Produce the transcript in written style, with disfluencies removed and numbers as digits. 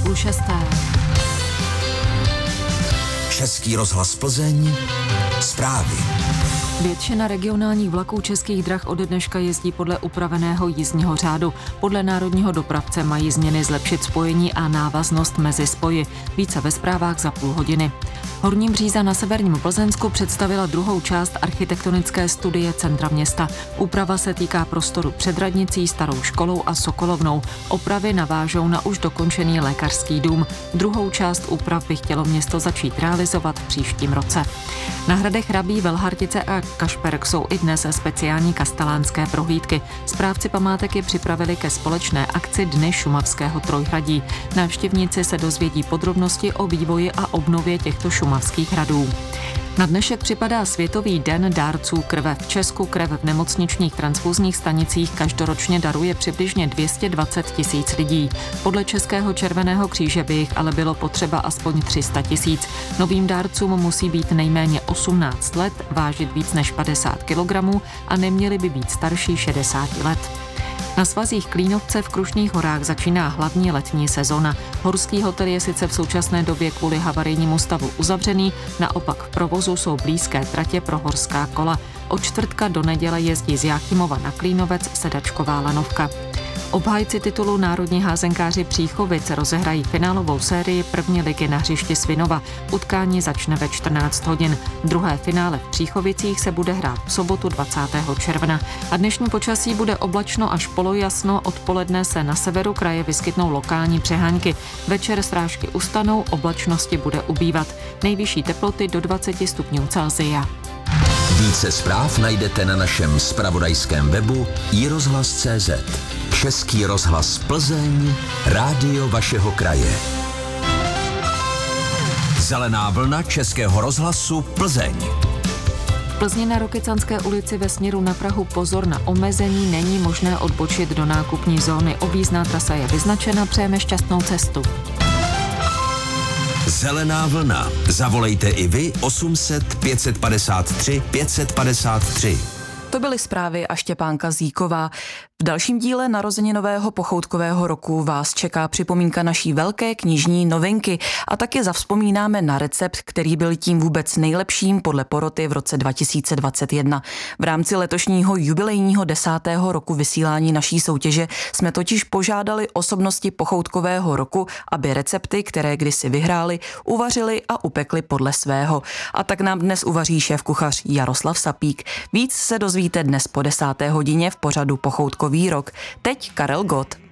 5:30. Český rozhlas Plzeň, zprávy. Většina regionálních vlaků Českých drah ode dneška jezdí podle upraveného jízdního řádu. Podle národního dopravce mají změny zlepšit spojení a návaznost mezi spoji. Více ve zprávách za půl hodiny. Horní Bříza na severním Plzeňsku představila druhou část architektonické studie centra města. Úprava se týká prostoru před radnicí, starou školou a sokolovnou. Opravy navážou na už dokončený lékařský dům. Druhou část úprav by chtělo město začít realizovat v příštím roce. Na hradech Hrabí, Velhartice a Kašperk jsou i dnes speciální kastelánské prohlídky. Správci památek je připravili ke společné akci Dny šumavského trojhradí. Návštěvníci se dozvědí podrobnosti o vývoji a obnově těchto šumavských hradů. Na dnešek připadá Světový den dárců krve. V Česku krev v nemocničních transfuzních stanicích každoročně daruje přibližně 220 000 lidí. Podle Českého červeného kříže by jich ale bylo potřeba aspoň 300 000. Novým dárcům musí být nejméně 18 let, vážit víc než 50 kg a neměli by být starší 60 let. Na svazích Klínovce v Krušných horách začíná hlavní letní sezona. Horský hotel je sice v současné době kvůli havarijnímu stavu uzavřený, naopak v provozu jsou blízké tratě pro horská kola. Od čtvrtka do neděle jezdí z Jáchymova na Klínovec sedačková lanovka. Obhájci titulu národní házenkáři Příchovic rozehrají finálovou sérii první ligy na hřišti Svinova. Utkání začne ve 14 hodin. Druhé finále v Příchovicích se bude hrát v sobotu 20. června. A dnešní počasí bude oblačno až polojasno, odpoledne se na severu kraje vyskytnou lokální přehánky. Večer srážky ustanou, oblačnosti bude ubývat. Nejvyšší teploty do 20 stupňů Celsia. Více zpráv najdete na našem zpravodajském webu iRozhlas.cz. Český rozhlas Plzeň, rádio vašeho kraje. Zelená vlna Českého rozhlasu Plzeň. V Plzni na Rokycanské ulici ve směru na Prahu pozor na omezení, není možné odbočit do nákupní zóny. Objízdná trasa je vyznačena, přejeme šťastnou cestu. Zelená vlna. Zavolejte i vy 800 553 553. To byly zprávy a Štěpánka Zíková. V dalším díle narozeninového pochoutkového roku vás čeká připomínka naší velké knižní novinky a taky zavzpomínáme na recept, který byl tím vůbec nejlepším podle poroty v roce 2021. V rámci letošního jubilejního 10. roku vysílání naší soutěže jsme totiž požádali osobnosti pochoutkového roku, aby recepty, které kdysi vyhráli, uvařili a upekli podle svého. A tak nám dnes uvaří šéfkuchař Jaroslav Sapík. Víc se dozvíte dnes po 10. hodině v pořadu Pochoutkový rok. Teď Karel Gott.